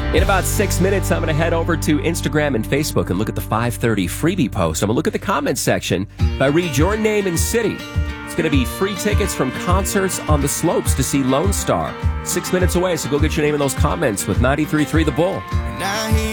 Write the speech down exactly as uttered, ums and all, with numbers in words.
In about six minutes, I'm going to head over to Instagram and Facebook and look at the five thirty freebie post. I'm going to look at the comments section. If I read your name and city, it's going to be free tickets from concerts on the slopes to see Lone Star. Six minutes away, so go get your name in those comments with ninety-three point three The Bull.